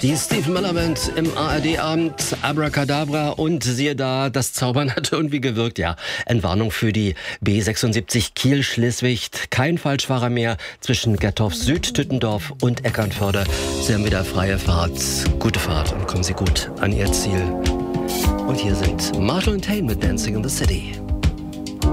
Die Stephen Miller Band im ARD-Abend, Abracadabra, und siehe da, das Zaubern hat irgendwie gewirkt. Ja, Entwarnung für die B76 Kiel-Schleswig. Kein Falschfahrer mehr zwischen Gerdorf Süd, Tüttendorf und Eckernförde. Sie haben wieder freie Fahrt. Gute Fahrt und kommen Sie gut an Ihr Ziel. Und hier sind Marshall und Tain mit Dancing in the City.